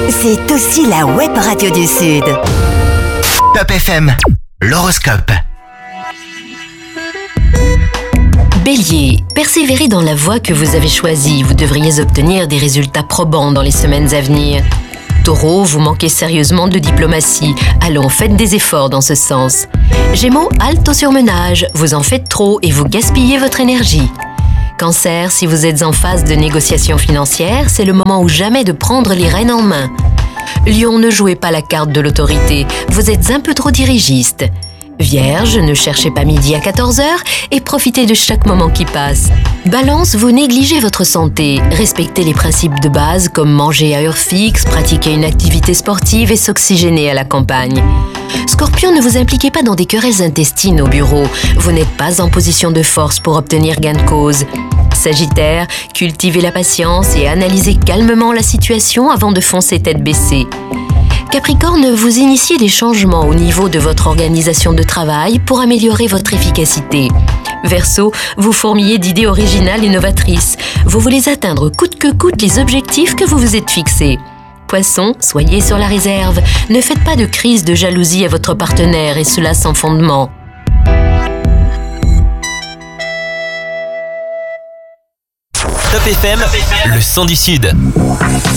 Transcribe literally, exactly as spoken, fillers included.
c'est aussi la web radio du Sud. Top F M, l'horoscope. Bélier, persévérez dans la voie que vous avez choisie. Vous devriez obtenir des résultats probants dans les semaines à venir. Taureau, vous manquez sérieusement de diplomatie. Allons, faites des efforts dans ce sens. Gémeaux, halte au surmenage. Vous en faites trop et vous gaspillez votre énergie. Cancer, si vous êtes en phase de négociation financière, c'est le moment ou jamais de prendre les rênes en main. Lion, ne jouez pas la carte de l'autorité. Vous êtes un peu trop dirigiste. Vierge, ne cherchez pas midi à quatorze heures et profitez de chaque moment qui passe. Balance, vous négligez votre santé. Respectez les principes de base comme manger à heure fixe, pratiquer une activité sportive et s'oxygéner à la campagne. Scorpion, ne vous impliquez pas dans des querelles intestines au bureau. Vous n'êtes pas en position de force pour obtenir gain de cause. Sagittaire, cultivez la patience et analysez calmement la situation avant de foncer tête baissée. Capricorne, vous initiez des changements au niveau de votre organisation de travail pour améliorer votre efficacité. Verseau, vous fourmillez d'idées originales et novatrices. Vous voulez atteindre coûte que coûte les objectifs que vous vous êtes fixés. Poisson, soyez sur la réserve. Ne faites pas de crise de jalousie à votre partenaire et cela sans fondement. Top F M, le son du Sud.